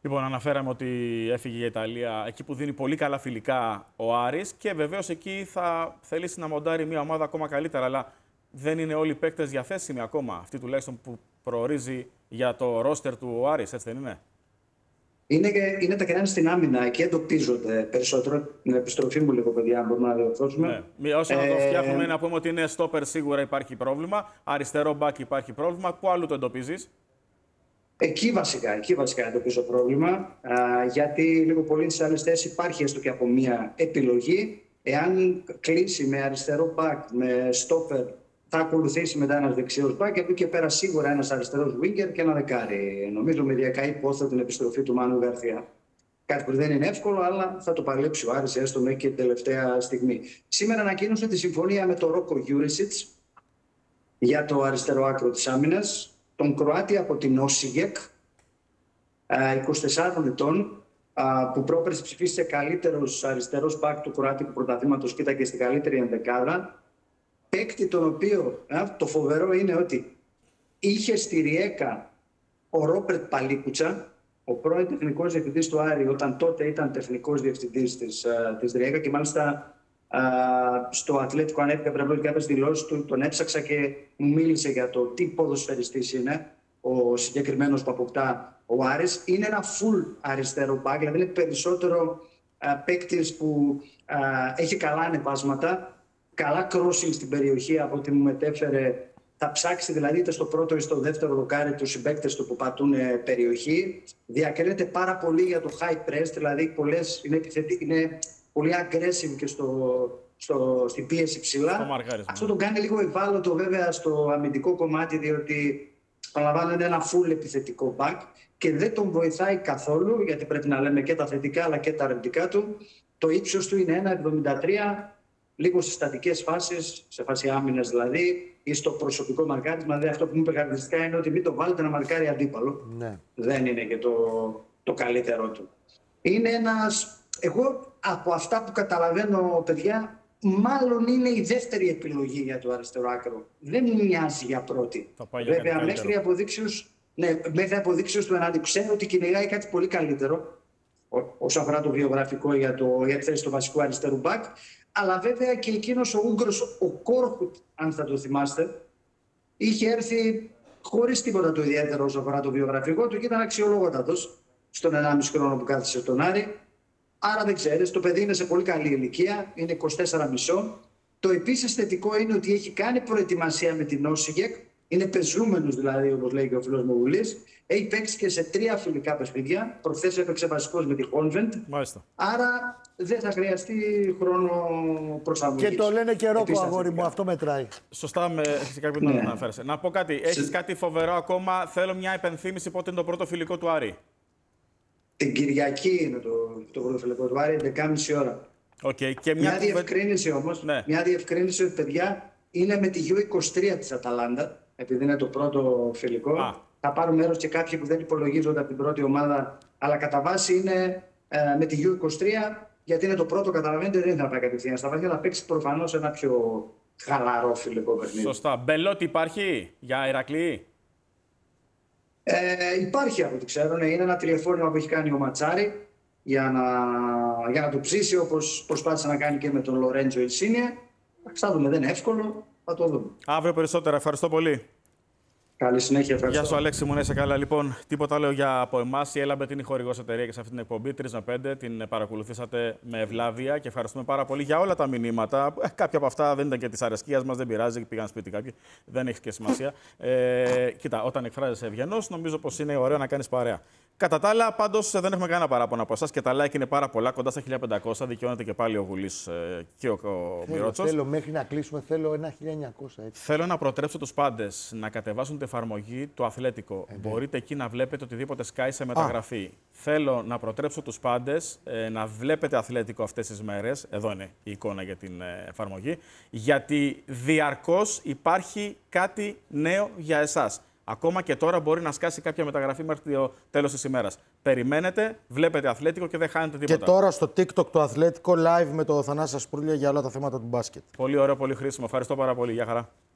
Λοιπόν, αναφέραμε ότι έφυγε η Ιταλία εκεί που δίνει πολύ καλά φιλικά ο Άρης και βεβαίως εκεί θα θελήσει να μοντάρει μια ομάδα ακόμα καλύτερα. Αλλά δεν είναι όλοι οι παίκτες διαθέσιμοι ακόμα. Αυτή τουλάχιστον που προορίζει για το ρόστερ του ο Άρης, έτσι δεν είναι? Είναι τα κενά στην άμυνα. Εκεί εντοπίζονται περισσότερο. Την επιστροφή μου λίγο, παιδιά, αν μπορούμε να διορθώσουμε. Ναι. Όσο να το φτιάχνουμε, να πούμε ότι είναι στόπερ σίγουρα υπάρχει πρόβλημα. Αριστερό μπακ υπάρχει πρόβλημα. Πού αλλού το εντοπίζεις? Εκεί βασικά εντοπίζω πρόβλημα. Γιατί λίγο πολύ στις άλλες θέσεις υπάρχει έστω και από μία επιλογή. Εάν κλείσει με αριστερό μπακ, με στόπερ, θα ακολουθήσει μετά ένας δεξιός μπακ και από εκεί και πέρα σίγουρα ένας αριστερός winger και ένα δεκάρι. Νομίζω με διακαή πόθο την επιστροφή του Μάνου Γκαρθία. Κάτι που δεν είναι εύκολο, αλλά θα το παλέψει ο Άρης έστω μέχρι και την τελευταία στιγμή. Σήμερα ανακοίνωσε τη συμφωνία με τον Ρόκο Γιούρισιτς για το αριστερό άκρο της άμυνας. Τον Κροάτη από την Όσιγεκ, 24 ετών, που πρόπερση ψηφίστηκε καλύτερος αριστερός μπακ του Κροάτικου πρωταθλήματος και ήταν και στην καλύτερη ενδεκάδα. Παίκτη τον οποίο το φοβερό είναι ότι είχε στη Ριέκα ο Ρόπερτ Παλίκουτσα, ο πρώην τεχνικός διευθυντής του Άρη, όταν τότε ήταν τεχνικός διευθυντής της Ριέκα και μάλιστα στο Αθλέτικο ανέβηκα πριν κάποιες δηλώσεις του, τον έψαξα και μου μίλησε για το τι ποδοσφαιριστής είναι ο συγκεκριμένος που αποκτά ο Άρης. Είναι ένα full αριστερό μπακ, δηλαδή είναι περισσότερο παίκτης που έχει καλά ανεβάσματα, καλά crossing στην περιοχή από ό,τι μου μετέφερε. Θα ψάξει δηλαδή είτε στο πρώτο ή στο δεύτερο δοκάρι τους συμπαίκτες του που πατούν περιοχή. Διακρίνεται πάρα πολύ για το high press, δηλαδή είναι πολύ aggressive και στην πίεση ψηλά. Αυτό τον κάνει λίγο ευάλωτο βέβαια στο αμυντικό κομμάτι, διότι παραλαμβάνεται ένα full επιθετικό back και δεν τον βοηθάει καθόλου, γιατί πρέπει να λέμε και τα θετικά αλλά και τα αρνητικά του. Το ύψος του είναι 1,73, λίγο στις στατικές φάσεις, σε φάση άμυνας δηλαδή, ή στο προσωπικό μαρκάρισμα. Δηλαδή αυτό που μου είπε χαρακτηριστικά είναι ότι μην το βάλετε να μαρκάρει αντίπαλο. Ναι. Δεν είναι και το καλύτερό του. Είναι ένας... Εγώ από αυτά που καταλαβαίνω, παιδιά, μάλλον είναι η δεύτερη επιλογή για το αριστερό άκρο. Δεν μοιάζει για πρώτη. Βέβαια, μέχρι αποδείξεις του εναντί. Ξέρω ότι κυνηγάει κάτι πολύ καλύτερο όσον αφορά το βιογραφικό για τη θέση του βασικού αριστερού μπακ. Αλλά βέβαια και εκείνος ο Ούγγρος, ο Κόρχουτ, αν θα το θυμάστε, είχε έρθει χωρίς τίποτα το ιδιαίτερο όσον αφορά το βιογραφικό του και ήταν αξιολόγοτατος στον 1,5 χρόνο που κάθισε στον Άρη. Άρα δεν ξέρεις, το παιδί είναι σε πολύ καλή ηλικία, είναι 24,5. Το επίσης θετικό είναι ότι έχει κάνει προετοιμασία με την Όσιγεκ, είναι πεζούμενος δηλαδή, όπως λέει και ο φίλος μου Βουλής. Έχει παίξει και σε 3 φιλικά παιχνίδια. Προχθές έπαιξε βασικός με τη Χόνβεντ. Άρα δεν θα χρειαστεί χρόνο προσαρμογής. Και το λένε και Ρόκο, αγόρι μου, αυτό μετράει. Σωστά, έχεις κάποιο να αναφέρεσαι. Να πω κάτι, έχεις κάτι φοβερό ακόμα. Θέλω μια υπενθύμηση πότε είναι το πρώτο φιλικό του Άρη. Την Κυριακή είναι το πρώτο φιλικό του Άρη, 11.30 ώρα. Και μια διευκρίνηση όμως, μια διευκρίνηση ότι παιδιά είναι με τη U23 της Αταλάντα, επειδή είναι το πρώτο φιλικό. Θα πάρουν μέρος και κάποιοι που δεν υπολογίζονται από την πρώτη ομάδα, αλλά κατά βάση είναι με τη U23, γιατί είναι το πρώτο, καταλαβαίνετε, δεν θα πάει κατευθείαν στα βαθιά, θα παίξει προφανώς ένα πιο χαλαρό φιλικό παιχνίδι. Σωστά. Μπελότη υπάρχει για Ηρακλή? Υπάρχει από ό,τι ξέρω, είναι ένα τηλεφώνημα που έχει κάνει ο Ματσάρη για να το ψήσει, όπως προσπάθησε να κάνει και με τον Λορέντζο Ινσίνιε. Θα δούμε, δεν είναι εύκολο, θα το δούμε. Αύριο περισσότερα. Ευχαριστώ πολύ. Καλή συνέχεια, ευχαριστώ. Γεια σου, Αλέξη μου, να είσαι καλά. Λοιπόν, τίποτα άλλο από εμάς. Η Έλαμπετ είναι η χορηγός εταιρεία και σε αυτή την εκπομπή. 3 με 5 την παρακολουθήσατε με ευλάβεια και ευχαριστούμε πάρα πολύ για όλα τα μηνύματα. Κάποια από αυτά δεν ήταν και τη αρεσκίας μας, δεν πειράζει, πήγαν σπίτι κάποιοι. Δεν έχει και σημασία. Κοίτα, όταν εκφράζεσαι ευγενός, νομίζω πως είναι ωραίο να κάνεις παρέα. Κατά τα άλλα, πάντως δεν έχουμε κανένα παράπονο από εσάς και τα like είναι πάρα πολλά, κοντά στα 1500. Δικαιώνεται και πάλι ο Γουλής και ο Μιρότσος. Θέλω μέχρι να κλείσουμε, θέλω ένα 1900. Έτσι. Θέλω να προτρέψω τους πάντες να κατεβάσουν την εφαρμογή του Αθλέτικο. Μπορείτε εκεί να βλέπετε οτιδήποτε σκάει σε μεταγραφή. Θέλω να προτρέψω τους πάντες να βλέπετε Αθλέτικο αυτές τις μέρες. Εδώ είναι η εικόνα για την εφαρμογή. Γιατί διαρκώς υπάρχει κάτι νέο για εσάς. Ακόμα και τώρα μπορεί να σκάσει κάποια μεταγραφή μέχρι το τέλος της ημέρας. Περιμένετε, βλέπετε Αθλέτικο και δεν χάνετε τίποτα. Και τώρα στο TikTok το Αθλέτικο live με το Θανάση Ασπρούλια για όλα τα θέματα του μπάσκετ. Πολύ ωραίο, πολύ χρήσιμο. Ευχαριστώ πάρα πολύ. Γεια χαρά.